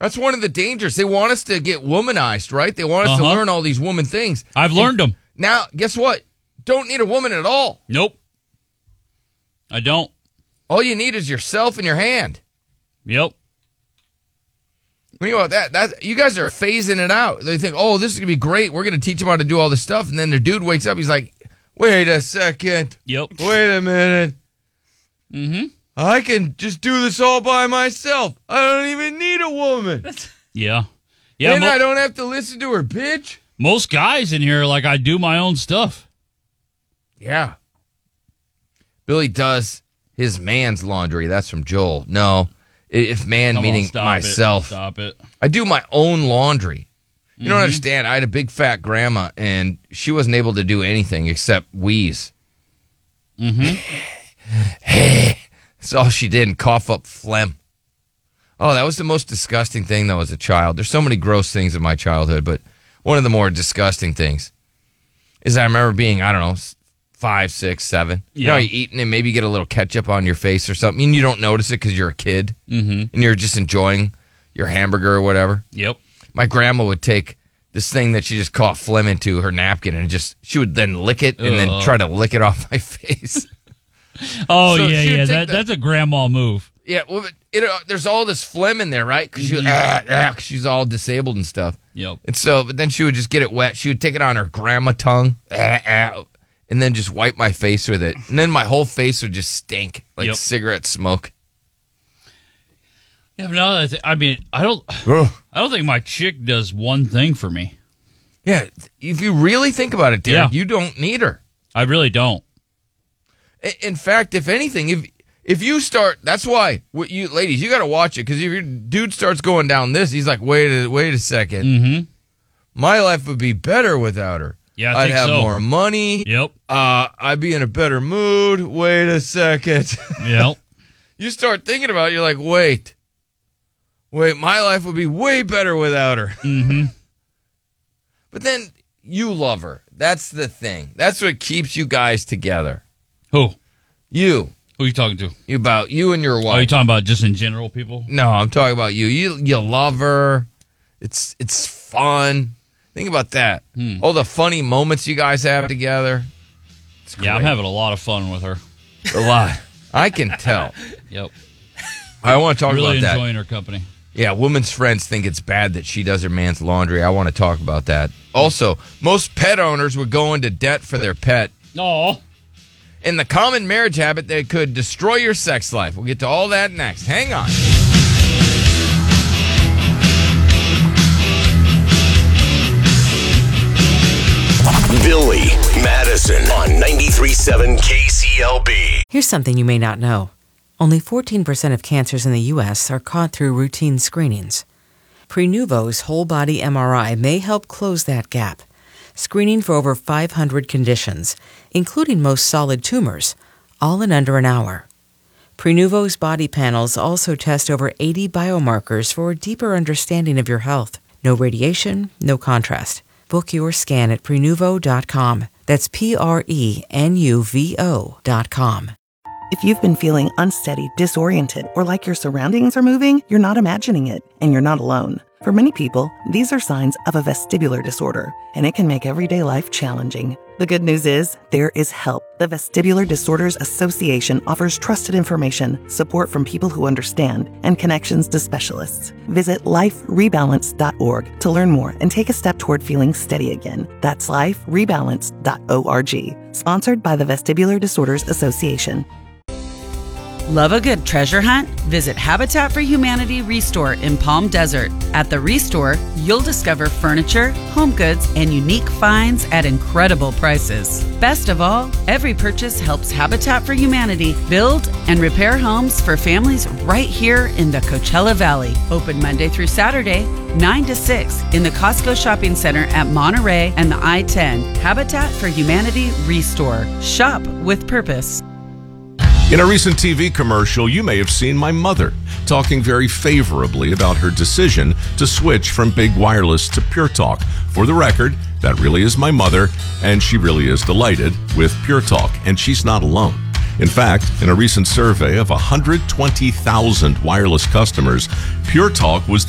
That's one of the dangers. They want us to get womanized, right? They want us to learn all these woman things. I've learned them. Now, guess what? Don't need a woman at all. Nope. I don't. All you need is yourself and your hand. Yep. When you about that, you guys are phasing it out. They think, oh, this is going to be great. We're going to teach them how to do all this stuff. And then their dude wakes up. He's like, wait a second. Yep. Wait a minute. Mm-hmm. I can just do this all by myself. I don't even need a woman. Yeah. Yeah. And I don't have to listen to her, bitch. Most guys in here are like, I do my own stuff. Yeah. Billy does his man's laundry. That's from Joel. No. If man, Come meaning on, myself. Stop it. I do my own laundry. You don't understand. I had a big fat grandma, and she wasn't able to do anything except wheeze. Mm-hmm. That's all she did, and cough up phlegm. Oh, that was the most disgusting thing, though, as a child. There's so many gross things in my childhood, but one of the more disgusting things is I remember being, I don't know, 5, 6, 7. You know, you're eating and maybe you get a little ketchup on your face or something, and you don't notice it because you're a kid, and you're just enjoying your hamburger or whatever. Yep. My grandma would take this thing that she just caught phlegm into her napkin, and she would then lick it and then try to lick it off my face. Oh, so yeah. That's a grandma move. Yeah, well, there's all this phlegm in there, right? Because she's all disabled and stuff. Yep. And so, but then she would just get it wet. She would take it on her grandma tongue, and then just wipe my face with it. And then my whole face would just stink like cigarette smoke. Yeah, but no, I don't think my chick does one thing for me. Yeah, if you really think about it, Derek, you don't need her. I really don't. In fact, if anything, if you start, that's why you ladies, you got to watch it, because if your dude starts going down this, he's like, wait a second, my life would be better without her. Yeah, I'd have more money. Yep. I'd be in a better mood. Wait a second. Yep. You start thinking about it, you're like, wait, my life would be way better without her. Mm-hmm. But then you love her. That's the thing. That's what keeps you guys together. Who? You. Who are you talking to? You and your wife. Oh, are you talking about just in general people? No, I'm talking about you. You love her. It's fun. Think about that. All the funny moments you guys have together. Yeah, I'm having a lot of fun with her. A lot. I can tell. Yep. I want to talk about that. Really enjoying her company. Yeah, women's friends think it's bad that she does her man's laundry. I want to talk about that. Also, most pet owners would go into debt for their pet. Oh. In the common marriage habit that could destroy your sex life. We'll get to all that next. Hang on. Billy Madison on 93.7 KCLB. Here's something you may not know. Only 14% of cancers in the U.S. are caught through routine screenings. Prenuvo's whole-body MRI may help close that gap, screening for over 500 conditions, including most solid tumors, all in under an hour. Prenuvo's body panels also test over 80 biomarkers for a deeper understanding of your health. No radiation, no contrast. Book your scan at Prenuvo.com. That's Prenuvo.com. If you've been feeling unsteady, disoriented, or like your surroundings are moving, you're not imagining it, and you're not alone. For many people, these are signs of a vestibular disorder, and it can make everyday life challenging. The good news is, there is help. The Vestibular Disorders Association offers trusted information, support from people who understand, and connections to specialists. Visit liferebalance.org to learn more and take a step toward feeling steady again. That's liferebalance.org. Sponsored by the Vestibular Disorders Association. Love a good treasure hunt? Visit Habitat for Humanity Restore in Palm Desert. At the Restore, you'll discover furniture, home goods, and unique finds at incredible prices. Best of all, every purchase helps Habitat for Humanity build and repair homes for families right here in the Coachella Valley. Open Monday through Saturday, 9 to 6 in the Costco Shopping Center at Monterey and the I-10. Habitat for Humanity Restore. Shop with purpose. In a recent TV commercial, you may have seen my mother talking very favorably about her decision to switch from Big Wireless to Pure Talk. For the record, that really is my mother, and she really is delighted with Pure Talk, and she's not alone. In fact, in a recent survey of 120,000 wireless customers, Pure Talk was